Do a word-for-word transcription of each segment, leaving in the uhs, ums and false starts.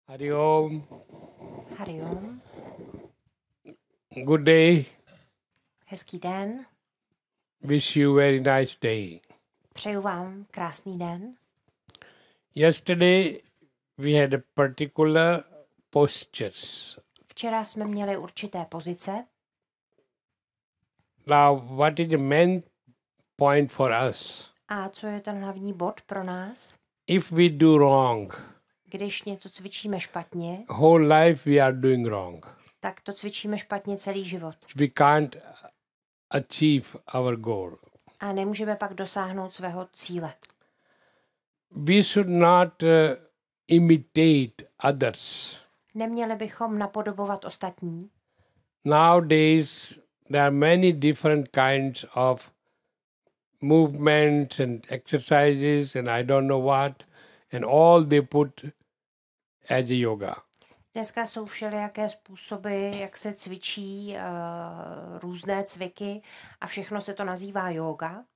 Hari Om. Hari Om. Good day. Hezký den. Wish you very nice day. Přeju vám krásný den. Yesterday we had a particular postures. Včera jsme měli určité pozice. Now, what is the main point for us? A co je ten hlavní bod pro nás? If we do wrong, Když něco cvičíme špatně, whole life we are doing wrong. tak to cvičíme špatně celý život. We can't achieve our goal. A nemůžeme pak dosáhnout svého cíle. We should not uh, imitate others. Neměli bychom napodobovat ostatní. Nowadays, there are many different kinds of movements and exercises and I don't know what, and all they put as a yoga. Dneska jsou všelijaké způsoby, jak se cvičí uh, různé cviky a všechno se to nazývá yoga.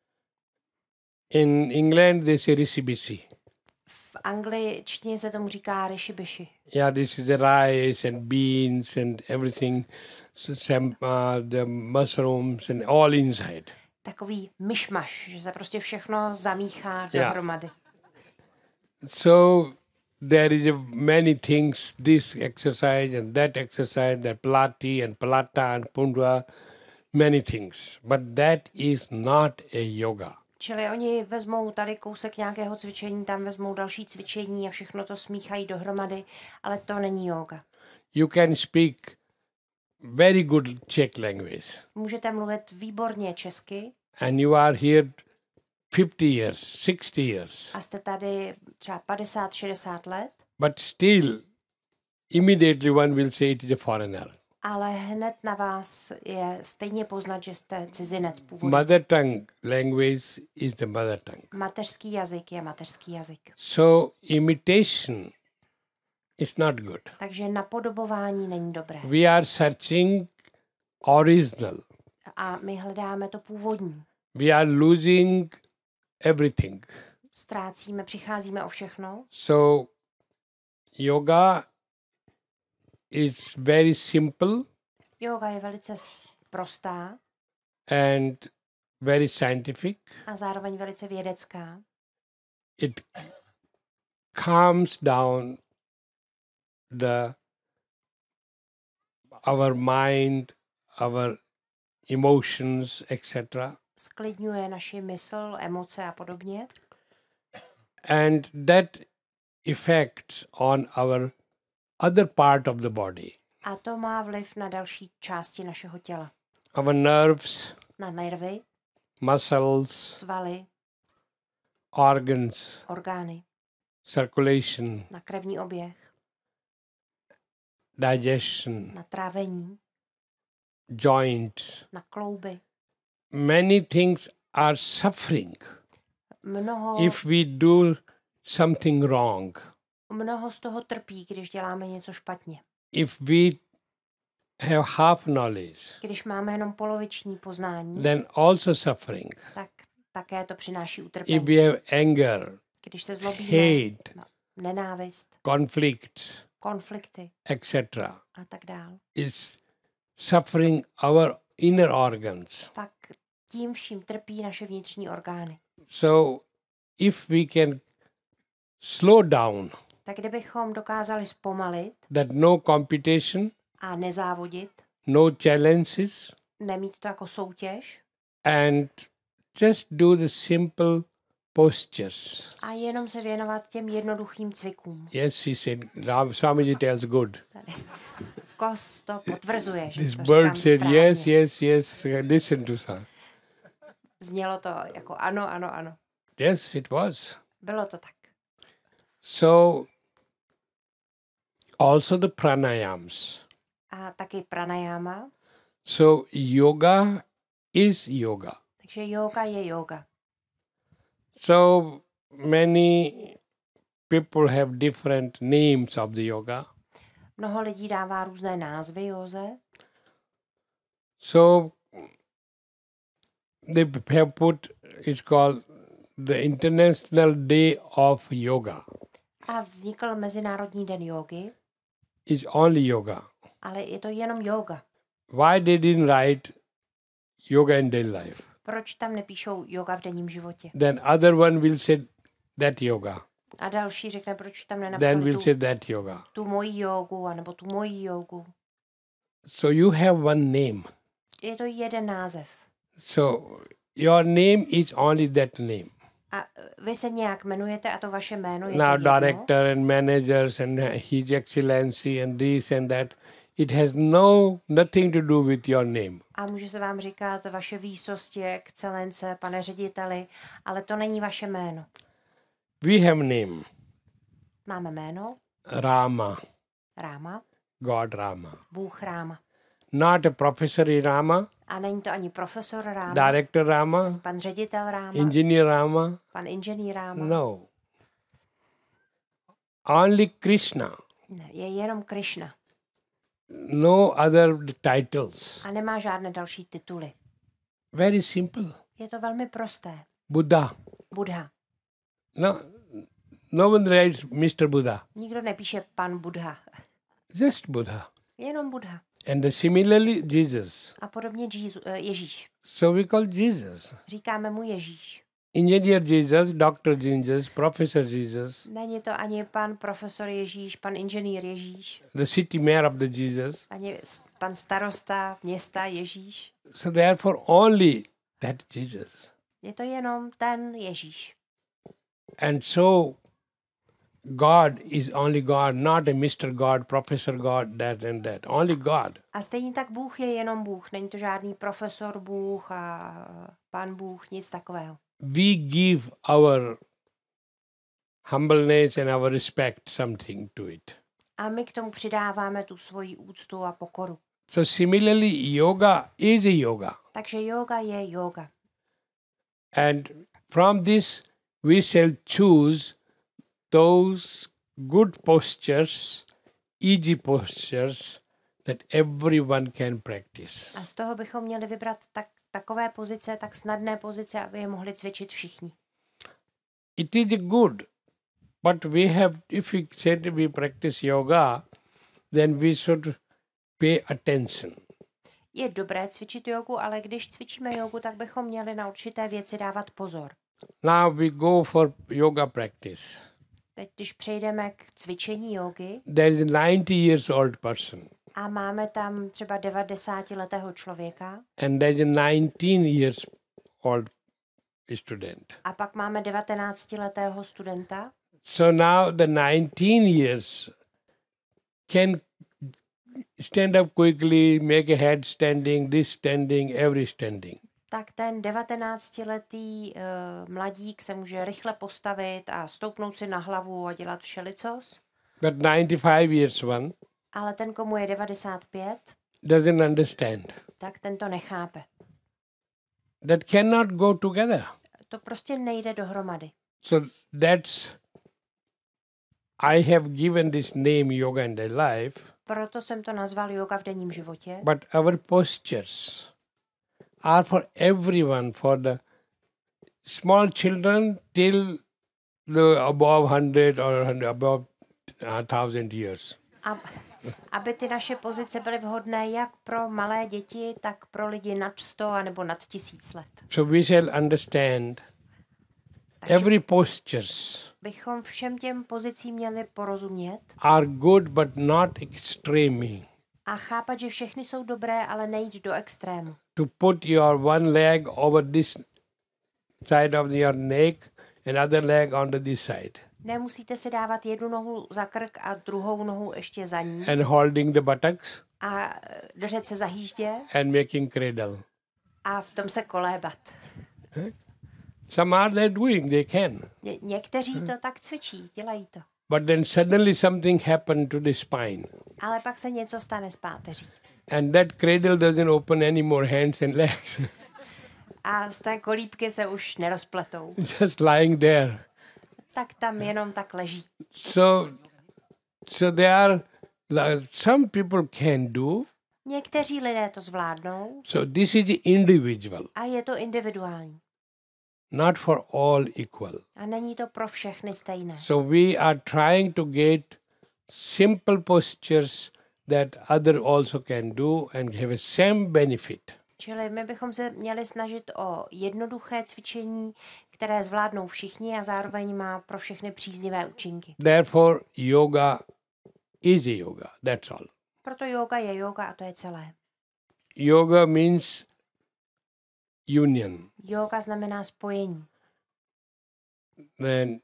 In England, they say rishi-bishi. V angličtině se tomu říká rishibishi. Yeah, this is the rice and beans and everything, so some, uh, the mushrooms and all inside. Takový myšmaš, že se prostě všechno zamíchá Yeah. dohromady. So there is a many things, this exercise and that exercise, that Pilati and Palata and Pundra, many things. But that is not a yoga. Čili oni vezmou tady kousek nějakého cvičení, tam vezmou další cvičení a všechno to smíchají dohromady, ale to není yoga. You can speak very good Czech language Můžete mluvit výborně česky and you are here fifty years, sixty years, a jste tady třeba padesát šedesát let, but still immediately one will say it is a foreigner. ale hned na vás je stejně poznat, že jste cizinec původu. Mother tongue language is the mother tongue. Mateřský jazyk je mateřský jazyk. So imitation is not good. Takže napodobování není dobré. We are searching original. A my hledáme to původní. We are losing everything. Ztrácíme, přicházíme o všechno. So yoga is very simple Yoga je velice s- prostá and very scientific. a zároveň velice vědecká. It calms down the our mind, our emotions, et cetera. Sklidňuje naši mysl, emoce a podobně. And that affects on our other part of the body, A to má vliv na další části našeho těla. our nerves, Na nervy, muscles, svaly, organs, orgány, circulation, na krevní oběh, digestion, na trávení, joints. na klouby. Many things are suffering Mnoho, if we do something wrong. mnoho z toho trpí, když děláme něco špatně. If we have half knowledge, Když máme jenom poloviční poznání, then also suffering. tak také to přináší If utrpení. we have anger, Když se zlobíme, hate, no, nenávist, conflicts, konflikty et cetera, a tak dál, is suffering our inner organs. tak tím vším trpí naše vnitřní orgány. So if we can slow down Tak kdybychom dokázali zpomalit that no competition, a nezávodit, no challenges, nemít to jako soutěž and just do the simple postures. a jenom se věnovat těm jednoduchým cvikům. Yes, he said, Ram, Swamiji tells good. Tady. Kos to potvrzuje, že This to bird říkám said, správně. yes, yes, yes, listen to her. Znělo to jako ano, ano, ano. Yes, it was. Bylo to tak. So also the pranayams. A taky pranayama. So yoga is yoga. Takže yoga je yoga. So many people have different names of the yoga. Mnoho lidí dává různé názvy józe. So they have put, it's called the International Day of Yoga. A vznikl Mezinárodní den jógy, It's only yoga. ale je to jenom jóga. Why they didn't write yoga in daily life? Proč tam nepíšou yoga v denním životě? Then other one will say that yoga. A další řekne, proč tam Then nenapsali we'll tu, say that yoga. tu moji jógu, anebo tu moji jógu. So you have one name. Je to jeden název. So your name is only that name. A vy se nějak jmenujete a to vaše jméno je to Now jedno. director and managers and His Excellency and this and that, it has no nothing to do with your name. A může se vám říkat vaše výsosti, excelence, pane řediteli, ale to není vaše jméno. We have name. Máme jméno Rama, Ráma, God Rama. Bůh Ráma. Not a professor Rama, A není to ani profesor Ráma, director Rama, pan ředitel Ráma, engineer Rama. pan inženýr Ráma. No. Only Krishna. Ne, je jenom Krishna No other titles. a nemá žádné další tituly. Very simple. Je to velmi prosté. Buddha. Buddha. No, no one writes mister Buddha. Nikdo nepíše pan Buddha. Just Buddha. Jenom Buddha. And similarly Jesus. A podobně Jezu- eh, Ježíš. So we call Jesus. Říkáme mu Ježíš. Engineer Jesus, Doctor Jesus, Professor Jesus, Není to ani pan profesor Ježíš, pan inženýr Ježíš, the city mayor of the Jesus. ani s- pan starosta města Ježíš. So therefore only that Jesus. Je to jenom ten Ježíš. And so God is only God, not a mister God, Professor God, that and that. Only God. A stejně tak Bůh je jenom Bůh. Není to žádný profesor Bůh a pan Bůh, nic takového. We give our humbleness and our respect something to it. A my k tomu přidáváme tu svoji úctu a pokoru. So similarly, yoga is a yoga. Takže yoga je yoga. And from this, we shall choose those good postures, easy postures that everyone can practice. A z toho bychom měli vybrat tak, takové pozice, tak snadné pozice, aby je mohli cvičit všichni. It is good, but we have, if we said we practice yoga, then we should pay attention. Je dobré cvičit jogu, ale když cvičíme jogu, tak bychom měli na určité věci dávat pozor. Now we go for yoga practice. Teď, když přejdeme k cvičení jogy There is a ninety years old person a máme tam třeba devadesátiletého člověka and there is a nineteen years old student. a pak máme devatenáctiletého studenta, So now the nineteen years can stand up quickly, make a head standing, this standing, every standing. tak ten devatenáctiletý uh, mladík se může rychle postavit a stoupnout si na hlavu a dělat všelicos, But ninety-five years one ale ten, komu je devadesát pět, doesn't understand. tak ten to nechápe. That cannot go together. To prostě nejde dohromady. So that's, I have given this name yoga in their life, Proto jsem to nazval yoga v denním životě. but our postures are for everyone, for the small children till the above hundred or hundred, above a thousand years. A, aby ty naše pozice byly vhodné jak pro malé děti, tak pro lidi nad sto a nebo nad tisíc let. So we shall understand Takže every postures bychom všem těm pozicím měli porozumět are good but not extreme. a chápat, že všechny jsou dobré, ale nejít do extrému. To put your one leg over this side of your neck and other leg on this side Nemusíte si dávat jednu nohu za krk a druhou nohu ještě za ní and holding the buttocks a držet se za hýždě and making cradle. a v tom se kolébat. Some are they doing, they can. Ně- někteří to tak cvičí, dělají to. But then suddenly something happened to the spine. Ale pak se něco stane s páteří. And that cradle doesn't open any more hands and legs. A z té kolíbky se už nerozpletou. Just lying there. Tak tam jenom tak leží. So, so there are, like, some people can do. Někteří lidé to zvládnou So this is the individual. a je to individuální. not for all equal. A není to pro všechny stejné. So we are trying to get simple postures that other also can do and have a same benefit. Čili my bychom se měli snažit o jednoduché cvičení, které zvládnou všichni a zároveň má pro všechny příznivé účinky. Therefore, yoga is a yoga. That's all. Proto yoga je yoga a to je celé. Yoga means union. Yoga znamená spojení. Then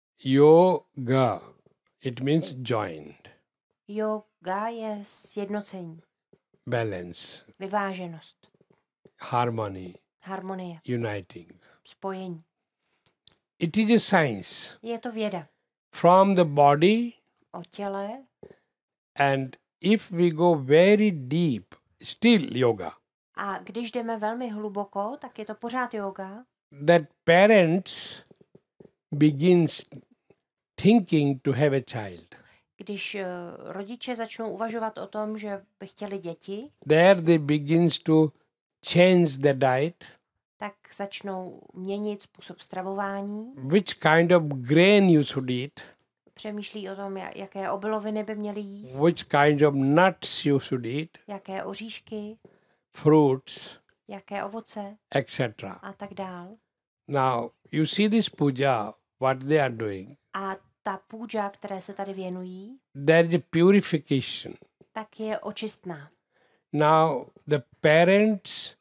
yoga, it means joined, Yoga je sjednocení, balance, vyváženost, harmony, harmonie, uniting. spojení. It is a science Je to věda from the body, o těle and if we go very deep, still yoga. a když jdeme velmi hluboko, tak je to pořád yoga. That parents begins thinking to have a child. Když uh, rodiče začnou uvažovat o tom, že by chtěli děti, There they begins to change the diet, tak začnou měnit způsob stravování, which kind of grain you should eat, přemýšlí o tom, ja- jaké obiloviny by měli jíst, which kind of nuts you should eat, jaké oříšky, fruits, jaké ovoce et cetera. a tak dál. Now, you see this puja, what they are doing. A ta půdža, které se tady věnují, There is a purification. tak je očistná. Now, the parents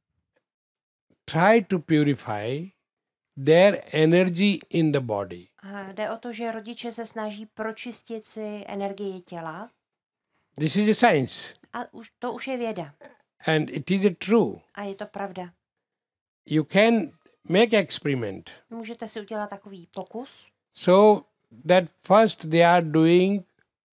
try to purify their energy in the body. A jde o to, že rodiče se snaží pročistit si energii těla This is a science, a už, to už je věda and it is a true. a je to pravda. You can make experiment. Můžete si udělat takový pokus, So that first they are doing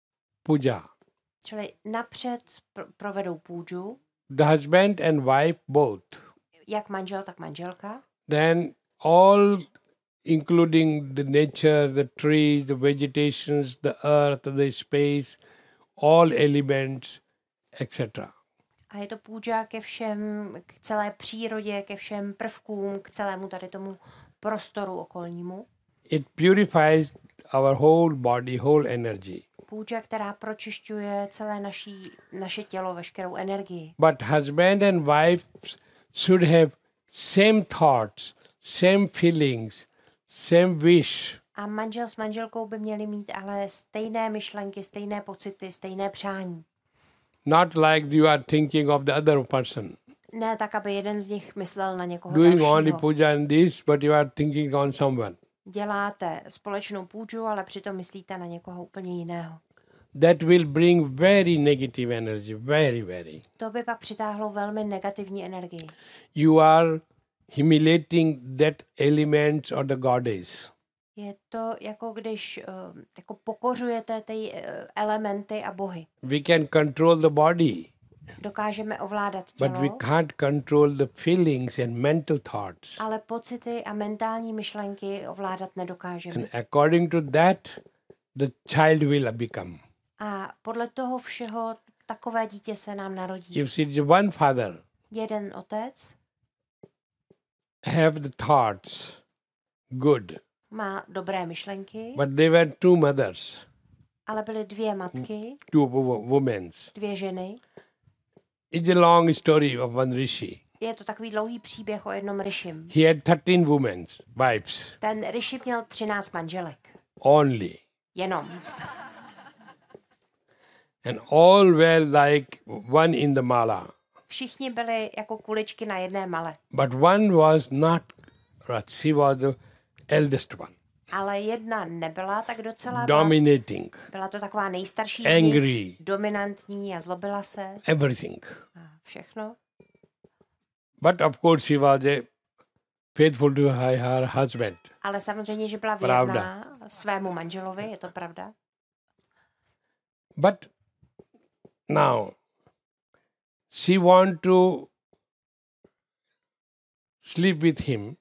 puja. čili napřed pr- provedou půdžu, The husband and wife both. jak manžel, tak manželka. Then all, including the nature, the trees, the vegetations, the earth, the space, all elements, et cetera. A je to půdža ke všem, k celé přírodě, ke všem prvkům, k celému tady tomu prostoru okolnímu. It purifies our whole body, whole energy. Půdža, která pročišťuje celé naší, naše tělo, veškerou energii. But husband and wife should have same thoughts, same feelings, same wish. A manžel s manželkou by měli mít ale stejné myšlenky, stejné pocity, stejné přání. Not like you are thinking of the other person. Ne tak, aby jeden z nich myslel na někoho Doing only dalšího. puja and this, but you are thinking on someone. Děláte společnou půdžu, ale přitom myslíte na někoho úplně jiného. That will bring very negative energy, very, very. To by pak přitáhlo velmi negativní energii. You are humiliating that elements or the goddess. Je to jako když uh, jako pokořujete ty uh, elementy a bohy. We can control the body, Dokážeme ovládat but we tělo, can't control the feelings and mental thoughts. ale pocity a mentální myšlenky ovládat nedokážeme. And according to that, the child will become. A podle toho všeho takové dítě se nám narodí. You see, the one father Jeden otec have the thoughts good, má dobré myšlenky, but they were two mothers, ale byly dvě matky, two wo- women. dvě ženy. It's a long story of one rishi. Je to takový dlouhý příběh o jednom Rishim. He had thirteen women, wives, Ten Rishi měl třináct manželek. only. Jenom. And all were like one in the mala. Všichni byli jako kuličky na jedné male. But one was not, she was the eldest one, Ale jedna nebyla tak docela. Byla, dominating, byla to taková nejstarší z angry, nich, dominantní a zlobila se everything. a všechno. But of course, she was a faithful to her, her husband. Ale samozřejmě, že byla Pravda. věrná svému manželovi, je to pravda. But now, she want to sleep with him.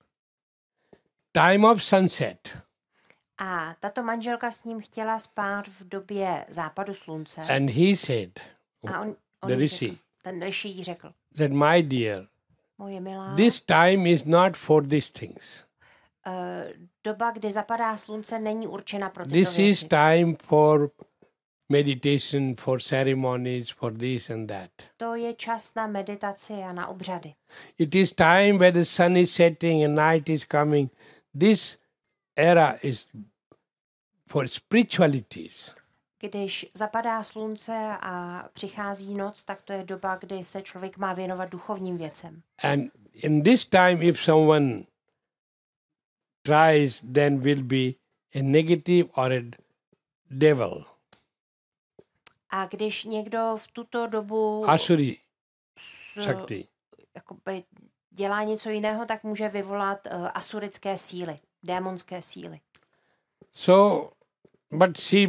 Time of sunset, A tato manželka s ním chtěla spát v době západu slunce. and he said, A on, on the jí rishi, řekl, ten Rishi jí řekl, that my dear, moje milá, This time is not for these things. uh, doba, kdy zapadá slunce, není určena pro tyto This is věci. time for meditation, for ceremonies, for this and that. To je čas na meditaci a na obřady. It is time where the sun is setting and night is coming. This era is for spiritualities. Když zapadá slunce a přichází noc, tak to je doba, kdy se člověk má věnovat duchovním věcem. And in this time, if someone tries, then will be a negative or a devil. A když někdo v tuto dobu Asuri s, Shakti. jakoby dělá něco jiného, tak může vyvolat uh, asurické síly, démonské síly. So, but she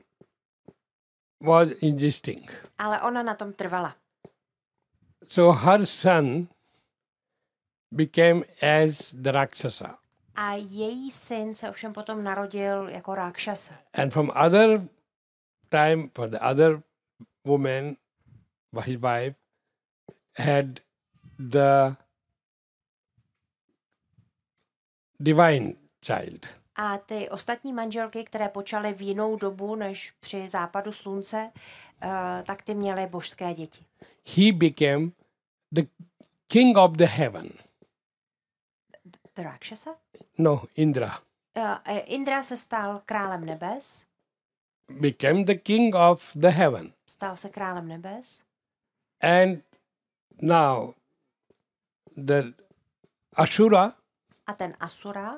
was insisting. Ale ona na tom trvala. So her son became as the Rakshasa. A její syn se ovšem potom narodil jako Rákšasa. And from other time, for the other woman, his wife, had the divine child. A ty ostatní manželky, které počaly v jinou dobu než při západu slunce, uh, tak ty měly božské děti. He became the king of the heaven. The Rakshasa? No, Indra. Uh, Indra se stal králem nebes. Became the king of the heaven. Stal se králem nebes. And now the Ashura, A ten Asura,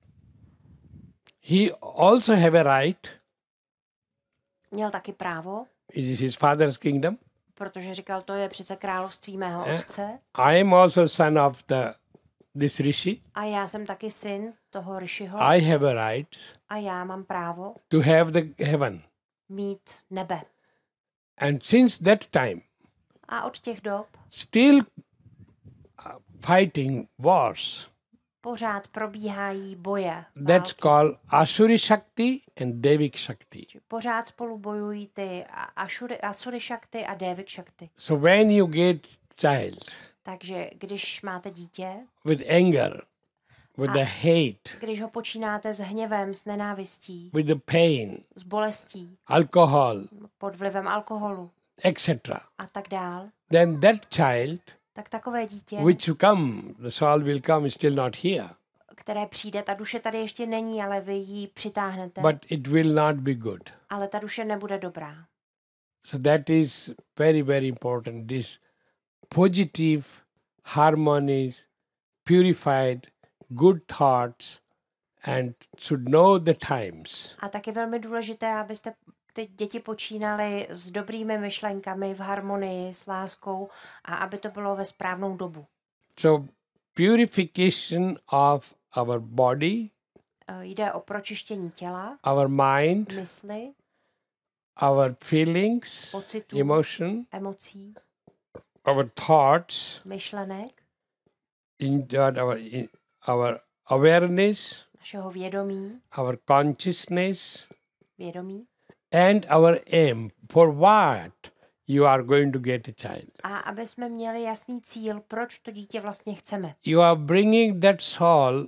he also have a right. měl taky právo, It is his father's kingdom. protože říkal, to je přece království mého Eh? otce. I am also son of the this rishi. A já jsem taky syn toho Rishiho. I have a right A já mám právo to have the heaven. mít nebe. And since that time, A od těch dob still uh, fighting wars. pořád probíhají boje. That's války. called Asuri Shakti and Devik Shakti. Pořád spolu bojují ty Asuri, Asuri Shakti a Devik Shakti. So when you get child Takže když máte dítě, with anger, with A- the hate, když ho počínáte s hněvem, s nenávistí, with the pain, s bolestí, alcohol, pod vlivem alkoholu et cetera, a tak dál, then that child tak takové dítě, which will come, the soul will come, is still not here. které přijde, ta duše tady ještě není, ale vy ji přitáhnete, But it will not be good. ale ta duše nebude dobrá. So that is very, very important. This positive, harmonies, purified, good thoughts, and should know the times. A tak je velmi důležité, abyste ty děti počínali s dobrými myšlenkami, v harmonii, s láskou a aby to bylo ve správnou dobu. So purification of our body, Eh, Jde o pročištění těla, our mind, mysli, our feelings, pocitů, emotion, emocí, our thoughts, myšlenek, in our, in our awareness, našeho vědomí, our consciousness, vědomí and our aim for what you are going to get a child. a aby jsme měli jasný cíl, proč to dítě vlastně chceme. You are bringing that soul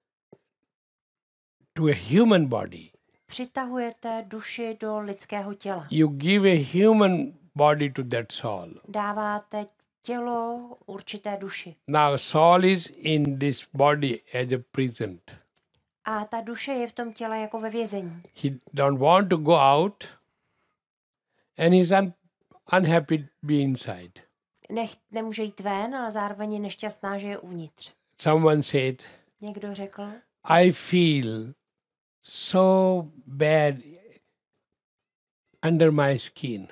to a human body. Přitahujete duši do lidského těla. You give a human body to that soul. Dáváte tělo určité duši. Now soul is in this body as a prison. A ta duše je v tom těle jako ve vězení. He don't want to go out and he's un- unhappy to be inside. Nech, nemůže jít ven, ale zároveň je nešťastná, že je uvnitř. Someone said, Někdo řekl, I feel so bad under my skin.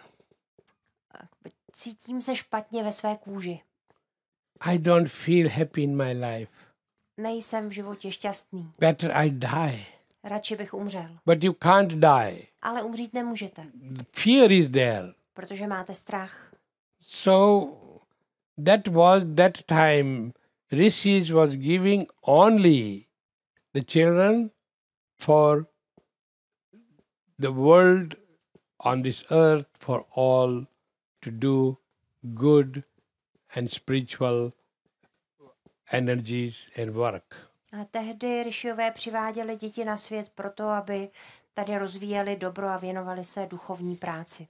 cítím se špatně ve své kůži. I don't feel happy in my life. Nejsem v životě šťastný. Better I die. Radši bych umřel. But you can't die. Ale umřít nemůžete, The fear is there. protože máte strach. So that was that time rishis was giving only the children for the world on this earth for all to do good and spiritual energies and work. A tehdy Rishiové přiváděli děti na svět proto, aby tady rozvíjeli dobro a věnovali se duchovní práci.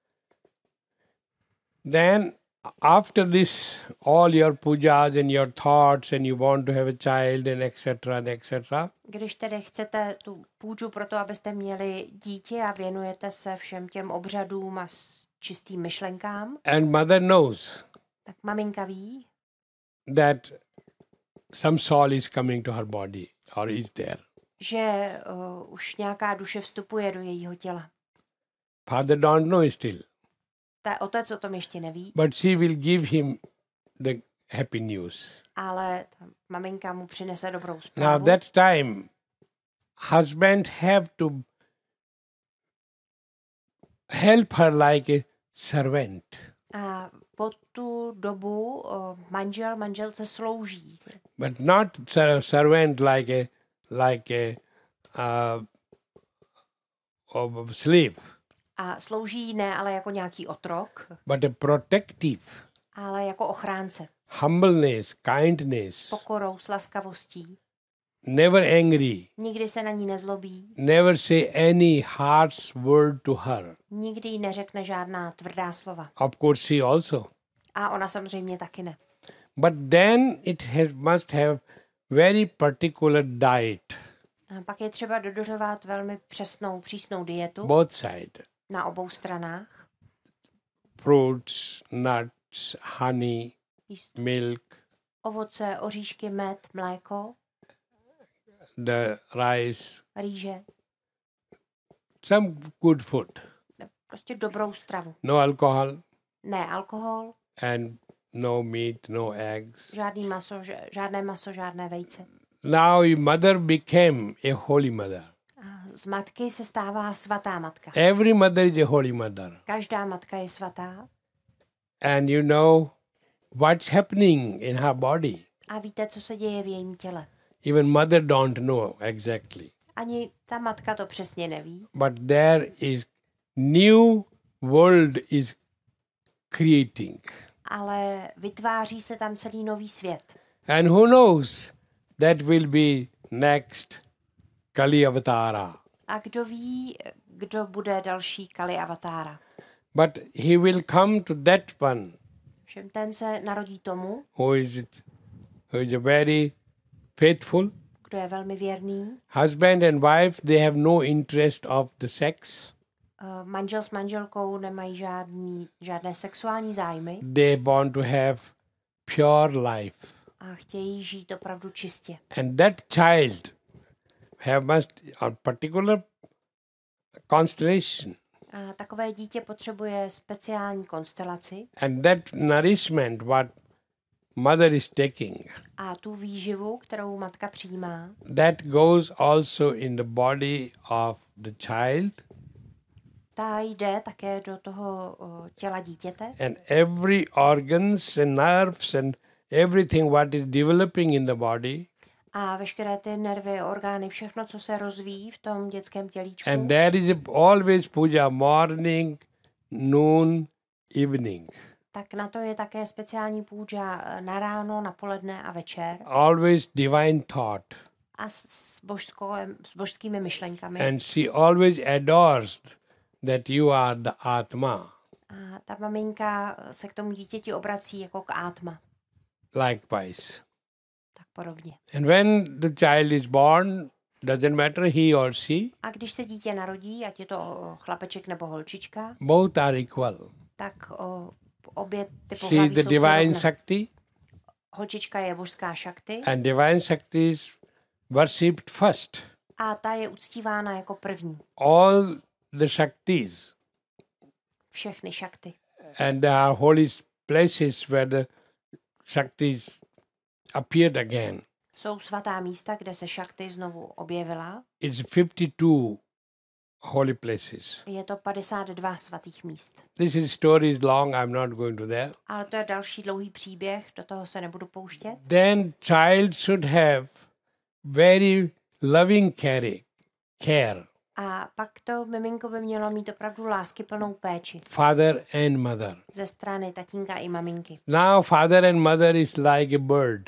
Then after this, all your pujas and your thoughts and you want to have a child and et cetera and et cetera. Když tedy chcete tu půjču proto, abyste měli dítě a věnujete se všem těm obřadům a čistým myšlenkám, And mother knows tak maminka ví, that some soul is coming to her body or is there. že uh, už nějaká duše vstupuje do jejího těla. Father don't know still, Ta otec o tom ještě neví, but she will give him the happy news. ale ta maminka mu přinese dobrou Now zprávu. that time, husband have to help her like a servant. A po tu dobu uh, manžel manželce slouží. But not ser- servant like a like a uh, of slave, A slouží ne ale jako nějaký otrok, but a protective, ale jako ochránce. humbleness, kindness, Pokorou, s laskavostí. never angry, Nikdy se na ní nezlobí. never say any harsh word to her. Nikdy jí neřekne žádná tvrdá slova. Of course, she also. A ona samozřejmě taky ne. But then it has, must have very particular diet, A pak je třeba dodržovat velmi přesnou, přísnou dietu both sides. na obou stranách. Fruits, nuts, honey, Jíst milk, ovoce, oříšky, med, mléko, the rice, rýže. some good food. Prostě dobrou stravu. No alcohol Ne alkohol, and no meat, no eggs. žádný maso, ž- žádné maso, žádné vejce. Now your mother became a holy mother. A z matky se stává svatá matka. Every mother is a holy mother. Každá matka je svatá. And you know what's happening in her body. A víte, co se děje v jejím těle. Even mother don't know exactly. Ani ta matka to přesně neví, But there is new world is creating. ale vytváří se tam celý nový svět. And who knows, that will be next Kali Avatara. A kdo ví, kdo bude další Kali Avatára. But he will come to that one Všem ten se narodí tomu, who is, who is a very faithful kdo je velmi věrný. husband and wife. They have no interest of the sex. Uh, manžel s manželkou nemají žádný, žádné sexuální zájmy They want to have pure life. a chtějí žít opravdu čistě. And that child have must a particular constellation. A takové dítě potřebuje speciální konstelaci And that nourishment what mother is taking, a tu výživu, kterou matka přijímá, that goes also in the body of the child. ta jde také do toho o, těla dítěte And every organs and nerves and everything what is developing in the body. a veškeré ty nervy, orgány, všechno, co se rozvíjí v tom dětském tělíčku. And there is always puja morning, noon, evening. Tak na to je také speciální půjča na ráno, na poledne a večer. Always divine thought. A s, s, božskou, s božskými myšlenkami. And she always adores that you are the Atma. A ta maminka se k tomu dítěti obrací jako k átma. Likewise. Tak podobně. And when the child is born, doesn't matter he or she, A když se dítě narodí, ať je to chlapeček nebo holčička, both are equal. tak o, obě ty She is pohlaví the jsou si divine rovné. Shakti, Holčička je božská šakty and divine Shakti is worshipped first. a ta je uctívána jako první. All the Shaktis Všechny šakty. and there are holy places where the Shaktis appeared again. Jsou svatá místa, kde se šakty znovu objevila. It's fifty-two holy places. Je to padesát dva svatých míst. This is story is long, I'm not going to there. Ale to je další dlouhý příběh, do toho se nebudu pouštět. Then child should have very loving care, care, A pak to miminko by mělo mít opravdu láskyplnou péči father and mother. ze strany tatínka i maminky. Now father and mother is like a bird.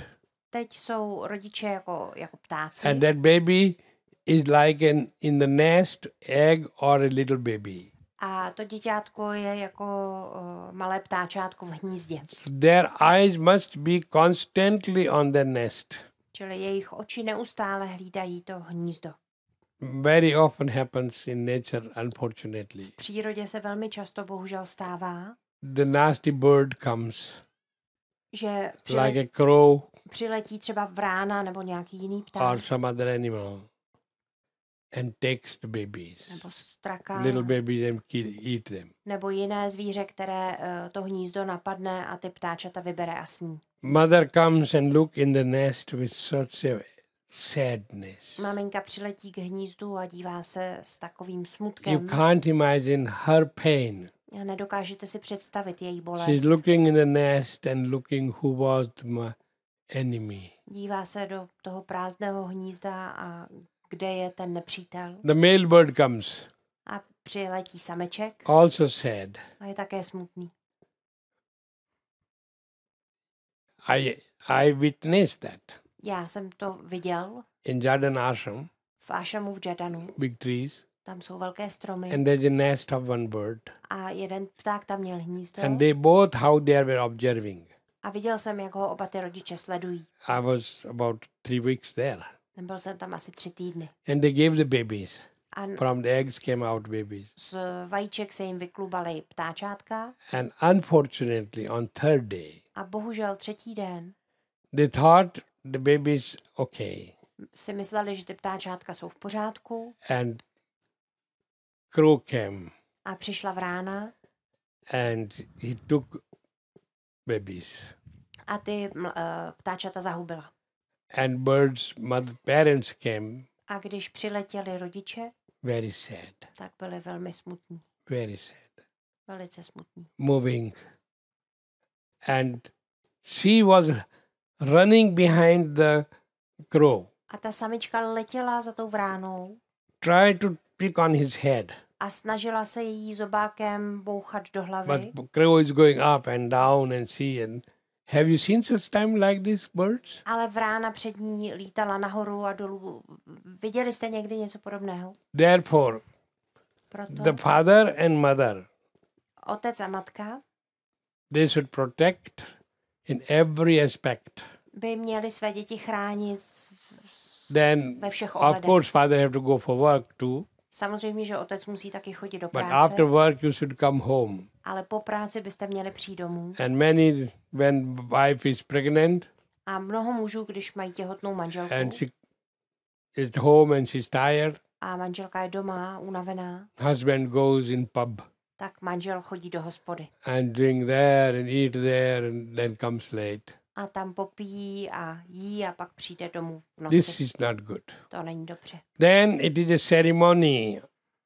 Teď jsou rodiče jako, jako ptáci. And that baby is like an in the nest egg or a little baby. A to děťátko je jako uh, malé ptáčátko v hnízdě. Their eyes must be constantly on the nest. Čili jejich oči neustále hlídají to hnízdo. Very often happens in nature, unfortunately. V přírodě se velmi často bohužel stává, The nasty bird comes, že přile, like a crow přiletí třeba vrána nebo nějaký jiný or pták, some other animal, and takes the babies, nebo straka, little babies, and kill, eat them. nebo jiné zvíře, které uh, to hnízdo napadne a ty ptáčata vybere a sní. Mother comes and look in the nest with such a sadness. Maminka přiletí k hnízdu a dívá se s takovým You smutkem. can't imagine her pain. A nedokážete si představit její bolest. She's looking in the nest and looking who was my enemy. Dívá se do toho prázdného hnízda a kde je ten nepřítel. The male bird comes, A přiletí sameček also sad. a je také smutný. I I witnessed that Já jsem to viděl in Jardin Ashram, v Ašramu v Jardanu. big trees, Tam jsou velké stromy and there's a nest of one bird. a jeden pták tam měl hnízdo. And they both, how they were observing. A viděl jsem, jak ho oba ty rodiče sledují. I was about three weeks there. Byl jsem tam asi tři týdny. And they gave the babies. A From the eggs came out babies. z vajíček se jim vyklubaly ptáčátka And unfortunately, on third day, a bohužel třetí den they thought the babies okay. si mysleli, že ty ptáčátka jsou v pořádku And crow came a přišla vrána and he took babies. a ty uh, ptáčata zahubila. And birds, mother, parents came A když přiletěli rodiče, very sad, tak byli velmi smutní. very sad, Velice smutní. moving. And she was running behind the crow, A ta samička letěla za tou vránou tried to pick on his head. a snažila se jí zobákem bouchat do hlavy. But crow is going up and down and see. And have you seen such time like these birds? Ale vrána před ní lítala nahoru a dolů. Viděli jste někdy něco podobného? Therefore, Proto the father and mother, otec a matka they should protect in every aspect. by měli své děti chránit Then, ve všech of ohledech. course, father have to go for work too. Samozřejmě, že otec musí taky chodit do But práce, after work, you should come home. ale po práci byste měli přijít domů. And many, when wife is pregnant A mnoho mužů, když mají těhotnou manželku and she is home and she's tired, a manželka je doma, unavená, husband goes in pub tak manžel chodí do hospody. and drink there and eat there and then comes late. A tam popíjí a jí a pak přijde domů v This noci. is not good. To není dobře. Then it is a ceremony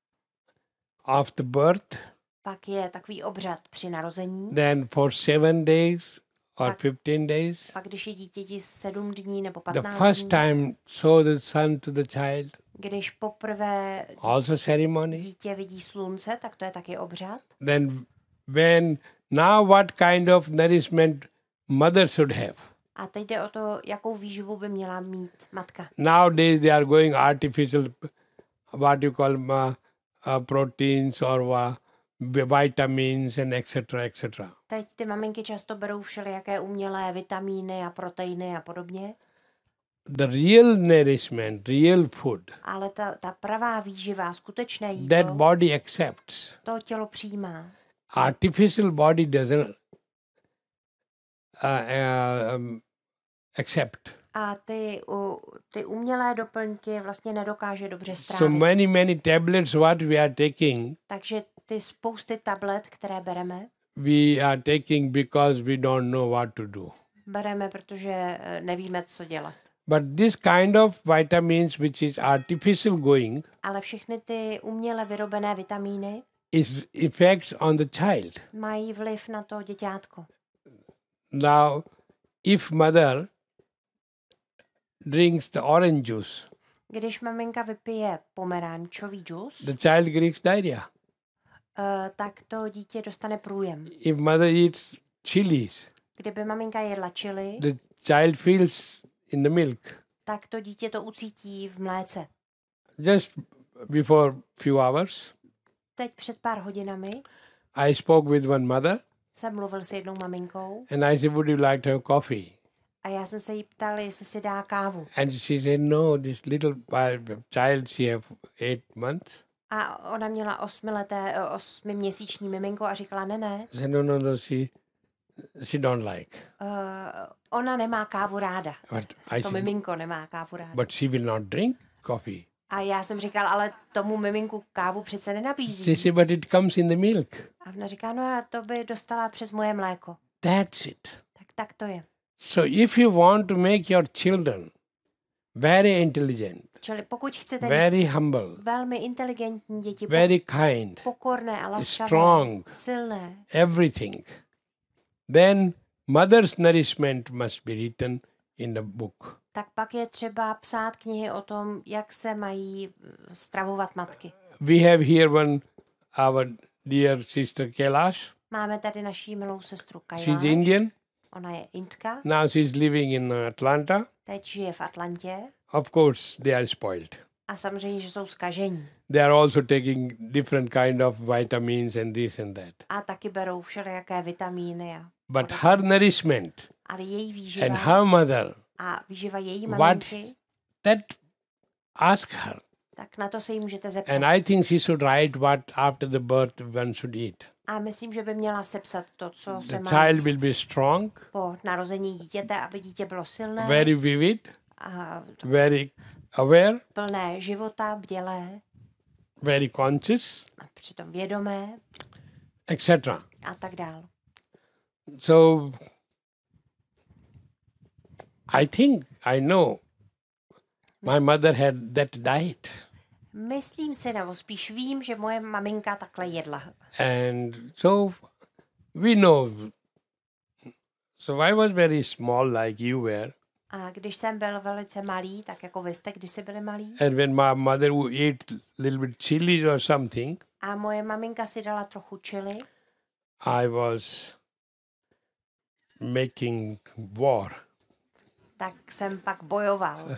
of the birth. Pak je takový obřad při narození. Then for seven days or Pak- fifteen days, Pak když je dítěti sedm dní nebo the patnáct first dní, time show the sun to the child, když poprvé also ceremony. dítě vidí slunce, tak to je taky obřad. Then when now what kind of nourishment mother should have? A teď jde o to, jakou výživu by měla mít matka. Nowadays they are going artificial, what you call uh, uh, proteins or uh, vitamins and et cetera et cetera. Teď ty maminky často berou všelijaké umělé vitamíny a proteiny a podobně, The real nourishment, real food, ale ta, ta pravá výživa, skutečné that jídlo, body accepts. to tělo přijímá. Artificial body doesn't uh, uh, um, accept. A ty, u, ty umělé doplňky vlastně nedokáže dobře So strávit. many, many tablets what we are taking, Takže ty spousty tablet, které bereme, we are taking because we don't know what to do. bereme, protože eh, nevíme, co dělat. But this kind of vitamins which is artificial going Ale všechny ty uměle vyrobené vitamíny is effects on the child. mají vliv na to děťátko. Now, if mother drinks the orange juice, Když maminka vypije pomerančový džus, the child gets diarrhea. eh, tak to dítě dostane průjem. If mother eats chilies, Kdyby maminka jedla chili, the child feels in the milk. tak to dítě to ucítí v mléce. Just before few hours, Teď před pár hodinami I spoke with one mother jsem mluvil s jednou maminkou and I said, would you like to have coffee? a já jsem se jí ptal, jestli si dá kávu. And she said, no, this little child, she have eight months. A ona měla osmileté, osmiměsíční miminko a říkala, ne, ne, I said, no, no, no, she, she don't like. uh, ona nemá kávu ráda. But I To said, miminko nemá kávu ráda. but she will not drink coffee. A já jsem říkal, ale tomu miminku kávu přece She nenabízí. said, but it comes in the milk. A ona říká, no a to by dostala přes moje mléko. That's it. Tak tak to je. So if you want to make your children very intelligent, Čili pokud chcete mít very humble, velmi inteligentní děti, very kind, pokorné a laskavé, strong, silné, everything, then mother's nourishment must be written in the book. tak pak je třeba psát knihy o tom, jak se mají stravovat matky. We have here one, our dear sister Kailash. Máme tady naší milou sestru She's Kailash. Indian. Ona je Indka, Now she's living in Atlanta. teď žije v Atlantě Of course, they are spoiled. a samozřejmě, že jsou zkažení. They are also taking different kind of vitamins and this and that. A taky berou všelijaké vitamíny. A But her nourishment ale její and výživa her mother, a výživa její what maminky, that ask her. tak na to se jí můžete zeptat. And I think she should write what after the birth one should eat. A myslím, že by měla sepsat to, co The se má child jíst will be strong, po narození dítěte, aby dítě bylo silné very vivid, a very aware, plné života, bdělé very conscious, a přitom vědomé et cetera. a tak dál. So I think I know my mother had that diet. Myslím si, nebo spíš vím, že moje maminka takhle jedla. And so we know. So I was very small like you were. A když jsem byl velice malý, tak jako vy jste kdysi byli malí, And when my mother would eat little bit chili or something, a moje maminka si dala trochu chili, I was making war. tak jsem pak bojoval.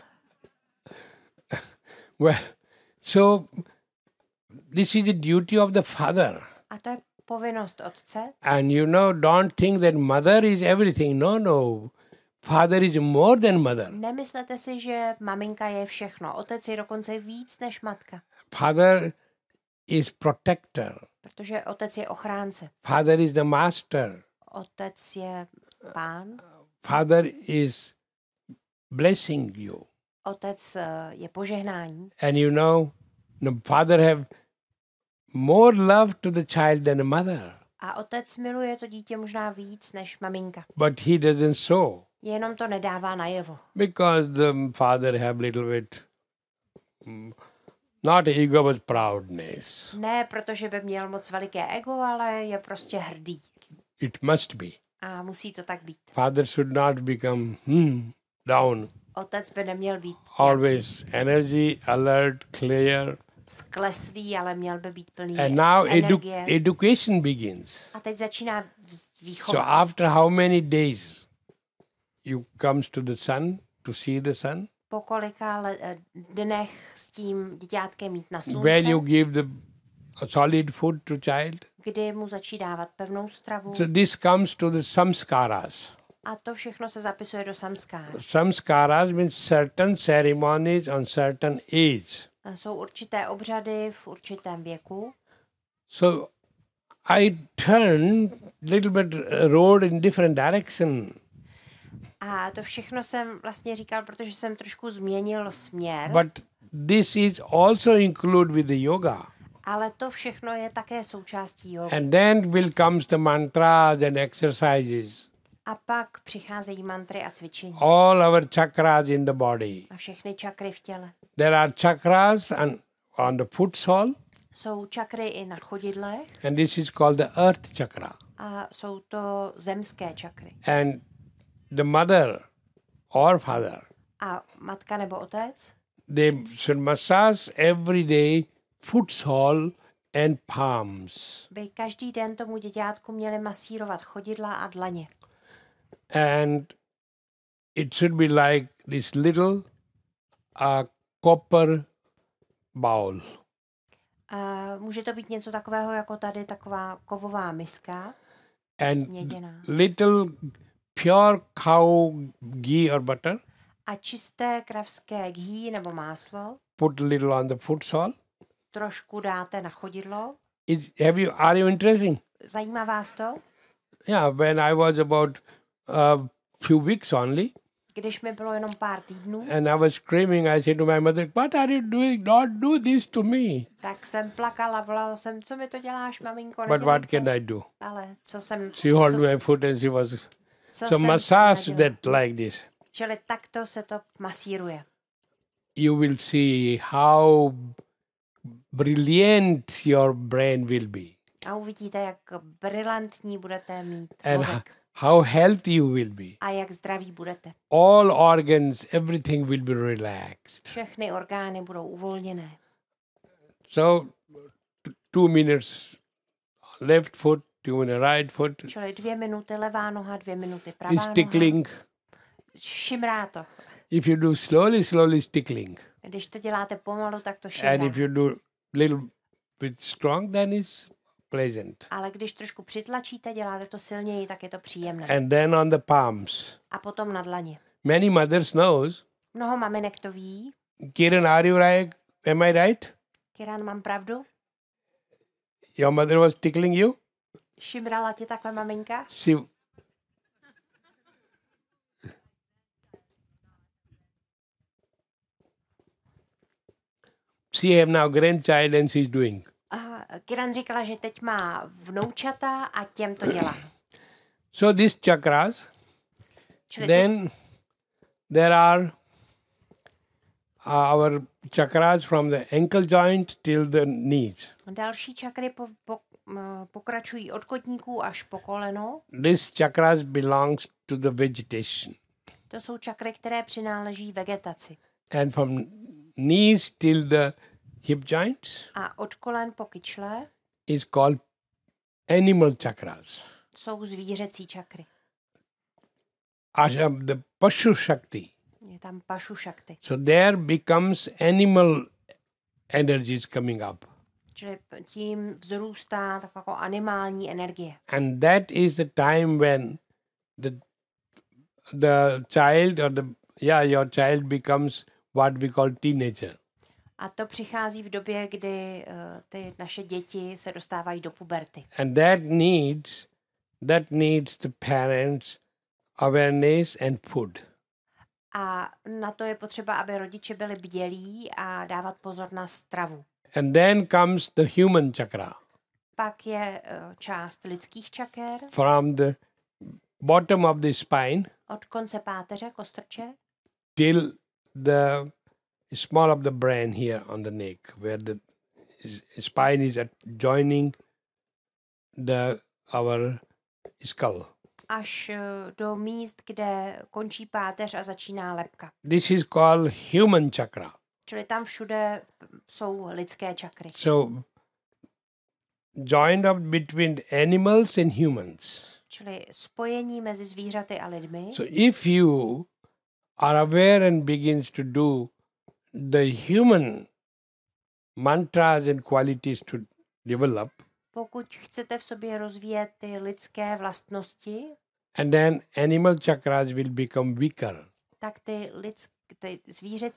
Well, so this is the duty of the father. A to je povinnost otce. And you know, don't think that mother is everything. No, no. Father is more than mother. Nemyslete si, že maminka je všechno. Otec je dokonce víc než matka. Father is protector. Protože otec je ochránce. Father is the master. Otec je pán. Father is blessing you. Otec eh, je požehnání. And you know, the father have more love to the child than a mother. A otec miluje to dítě možná víc než maminka. But he doesn't show. Jenom to nedává najevo. Because the father have little bit, mm, not ego, but proudness. Ne, protože by měl moc veliké ego, ale je prostě hrdý. It must be. A musí to tak být. Father should not become hmm, down. Otec by neměl být Always energy, alert, clear. skleslý, ale měl by být plný And now edu- energie. education begins. A teď začíná vz- So výchova. after how many days you comes to the sun to see the sun? Po kolika le- eh, dnech s tím děťátkem jít na Where you slunce, give the solid food to child? kdy mu začí dávat pevnou stravu. So this comes to the samskaras. A to všechno se zapisuje do samskára. Samskaras means certain ceremonies on certain age. A jsou určité obřady v určitém věku. So I turned little bit road in different direction. A to všechno jsem vlastně říkal, protože jsem trošku změnil směr. But this is also included with the yoga. Ale to všechno je také součástí jogy. And then will comes the mantras and exercises. A pak přicházejí mantry a cvičení. All our chakras in the body. A všechny čakry v těle. There are chakras on, on the foot sole, Jsou čakry i na chodidlech and this is called the earth chakra. a jsou to zemské čakry. And the mother or father, A matka nebo otec they should massage every day foot sole and palms. by každý den tomu děťátku měli masírovat chodidla a dlaně. And it should be like this little uh, copper bowl. Uh, může to být něco takového, jako tady taková kovová miska, And měděná. little pure cow ghee or butter. A čisté kravské ghee nebo máslo. Put a little on the foot sole. Trošku dáte na chodidlo. Is, have you, are you interesting? Zajímá vás to? Yeah, when I was about a uh, few weeks only, Když mi bylo jenom pár týdnů, and I was screaming, I said to my mother, what are you doing? Don't do this to me. tak jsem plakala, volala jsem, co mi to děláš, maminko, But nedělej what to. can I do? Ale co jsem... She held co, my foot and she was... co So jsem massage s tím nedělala? that like this. Čili takto se to masíruje. You will see how brilliant your brain will be. A uvidíte, jak brilantní budete mít And mozek. how healthy you will be. A jak zdraví budete. All organs, everything will be relaxed. Všechny orgány budou uvolněné. So, t- two minutes left foot, two minutes right foot Čili dvě minuty levá noha, dvě minuty pravá is noha. tickling. Šimrá to. If you do slowly, slowly is tickling. Když to děláte pomalu, tak to And šimrá. if you do little bit strong, then it's pleasant. Ale když trošku přitlačíte, děláte to silněji, tak je to příjemné. And then on the palms. A potom na dlaně. Many mothers knows. Mnoho maminek to ví. Kiran, are you right? Am I right? Kiran, mám pravdu? Your mother was tickling you? Šimrala ti takhle maminka? She She have now grandchild and she's doing. A Kiran říkala, že teď má vnoučata a těm to dělá. So these chakras, Čili ty, then there are our chakras from the ankle joint till the knees. další čakry po, po, m, pokračují od kotníků až po koleno. These chakras belongs to the vegetation. To jsou čakry, které přináleží vegetaci. And from knees till the hip joints A od kolen po kyčle is called animal chakras. jsou zvířecí čakry. Asha, the Pashu Shakti. Je tam pašu šakty. So there becomes animal energies coming up. Čili tím vzrůstá taková jako animální energie. And that is the time when the the child or the yeah your child becomes what we call teenager. A to přichází v době, kdy uh, ty naše děti se dostávají do puberty. And that needs that needs the parents' awareness and food. A na to je potřeba, aby rodiče byli bdělí a dávat pozor na stravu. And then comes the human chakra. Pak je uh, část lidských čaker From the bottom of the spine od konce páteře, kostrče, till the small of the brain here on the neck, where the s- spine is at joining the our skull. až uh, do míst, kde končí páteř a začíná lebka. This is called human chakra. Čili tam všude jsou lidské čakry. So joined up between animals and humans. Čili spojení mezi zvířaty a lidmi. So if you are aware and begins to do the human mantras and qualities to develop, Pokud chcete v sobě rozvíjet ty lidské vlastnosti, and then animal chakras will become weaker. tak ty, lidsk, ty zvířecí